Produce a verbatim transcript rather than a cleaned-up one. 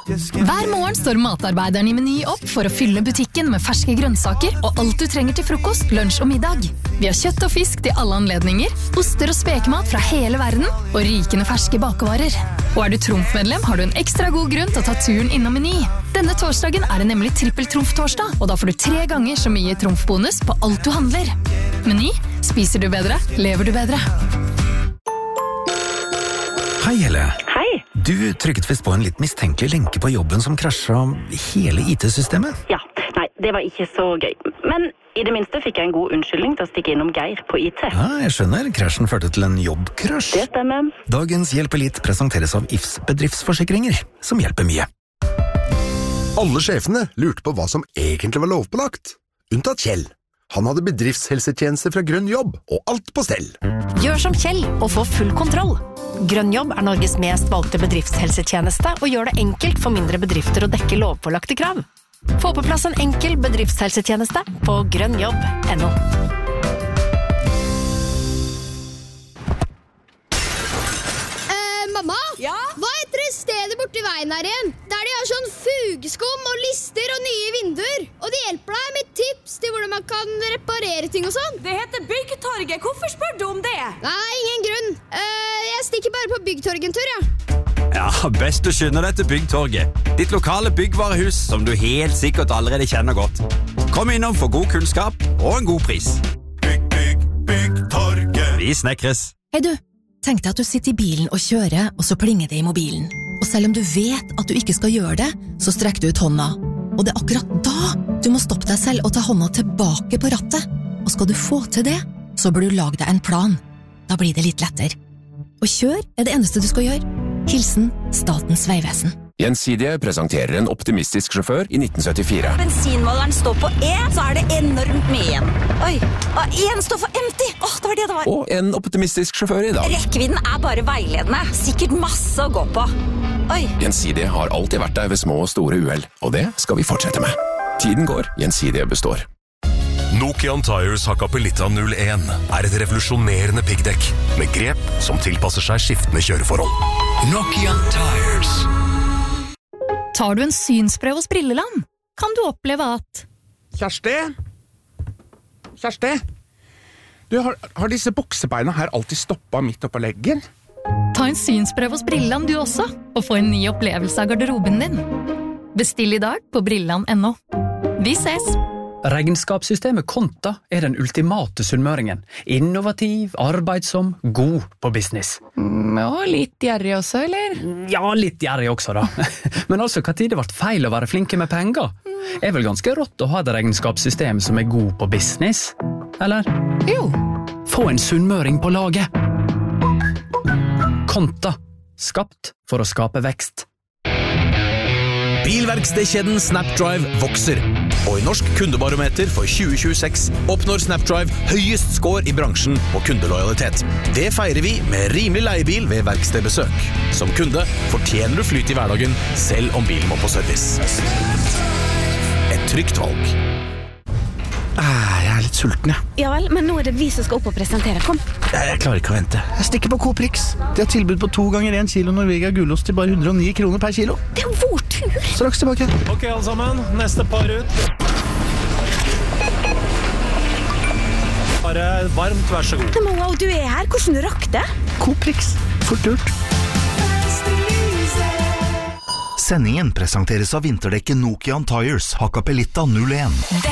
Hver morgen står matarbeideren i Meny opp for å fylle butikken med ferske grønnsaker og alt du trenger til frokost, lunsj og middag. Vi har kjøtt og fisk til alle anledninger, oster og spekemat fra hele verden og rikende ferske bakevarer. Og er du Trumf-medlem, har du en ekstra god grunn til å ta turen innom Meny. Denne torsdagen er det nemlig trippel-Trumf-torsdag, og da får du tre ganger så mye Trumf-bonus på alt du handler. Meny, spiser du bedre, lever du bedre. Hei, Helle. Hei. Du trykket visst på en litt mistenkelig lenke på jobben som krasjet hele I T-systemet. Ja, nei, det var ikke så gøy. Men i det minste fikk jeg en god unnskyldning til å stikke innom Geir på I T. Ja, jeg skjønner. Krasjen førte til en jobbkrasj. Det stemmer. Dagens Hjelp Elite presenteres av I F S bedriftsforsikringer, som hjelper mye. Alle sjefene lurte på hva som egentlig var lovpålagt. Unntatt Kjell. Han hadde bedriftshelsetjeneste fra Grønn Jobb, og alt på stell. Gjør som Kjell og få full kontroll. Grønn Jobb er Norges mest valgte bedriftshelsetjeneste og gjør det enkelt for mindre bedrifter å dekke lovpålagte krav. Få på plass en enkel bedriftshelsetjeneste på grønnjobb punktum no. Eh, mamma? Ja? Hva heter det stedet borti veien her igjen? Der de har sånn fugeskum og lister og nye vinduer. Og de hjelper deg med tips til hvordan man kan reparere ting og sånn. Det heter Byggtorget. Hvorfor spør du om det? Nei, ingen grunn. Eh, jeg stikker bare på Byggtorget en tur, ja. Ja, best du skynder deg til Byggtorget. Ditt lokale byggvarehus som du helt sikkert allerede kjenner godt. Kom innom for god kunnskap og en god pris. Bygg, bygg, Byggtorget. Vi snekres. Hei du, tenk deg at du sitter i bilen og kjører, og så plinger det i mobilen. Og selv om du vet at du ikke skal gjøre det, så strekker du ut hånda. Og det er akkurat da du må stoppe deg selv og ta hånda tilbake på rattet. Og skal du få til det, så bør du lage deg en plan. Da blir det litt lettere. Og kjør er det eneste du skal gjøre. Hilsen Statens vegvesen. Gjensidige presenterer en optimistisk sjåfør i nitten syttifire. Bensinmåleren står på E, så er det enormt mye igjen. Oi, og en står for empty. Åh, det var det det var. Og en optimistisk sjåfør i dag. Rekkevidden er bare veiledende. Sikkert masse å gå på. Oi. Gjensidige har alltid vært der ved små og store uhell, og det skal vi fortsette med. Tiden går, Gjensidige består. Nokian Tires Hakkapelitta null en er et revolusjonerende piggdekk med grep som tilpasser seg skiftende kjøreforhold. Nokian Tires. Tar du en synsprøve hos Brilleland, kan du oppleve at... Kjersti? Kjersti? Du, har, har disse buksebeina her alltid stoppet midt oppå leggen? Ta en synsprøve hos Brilleland du også, og få en ny opplevelse av garderoben din. Bestill i dag på brilland punktum no. Vi ses! Regnskapssystemet Konta er den ultimate sunnmøringen. Innovativ, arbeidsom, god på business. Mm, og litt gjerrig også, eller? Ja, litt gjerrig også da. Men altså, hva tid det ble feil å være flinke med penger? Er vel ganske rått å ha et regnskapssystem som er god på business? Eller? Jo. Få en sunnmøring på laget. Konta. Skapt for å skape vekst. Bilverkstedkjeden Snapdrive vokser, og i Norsk kundebarometer for tjue tjueseks oppnår Snapdrive høyest score i bransjen på kundelojalitet. Det feirer vi med rimelig leiebil ved verkstedbesøk. Som kunde fortjener du flyt i hverdagen, selv om bilen må på service. Et trygt valg. Ah, jeg er litt sulten, jeg. Ja vel, men nå er det vi som skal opp og presentere. Kom. Jeg, jeg klarer ikke å vente. Jeg stikker på Coprix. De har tilbud på to ganger en kilo Norvegia gulost til bare hundre og ni kroner per kilo. Det er jo vår tur. Straks tilbake. Ok, alle sammen. Neste par ut. Bare varmt, vær så god. Men wow, du er her. Hvordan rakk det? Coprix. Fort gjort. Sendingen presenteres av vinterdekket Nokian Tires Hakkapelitta null en.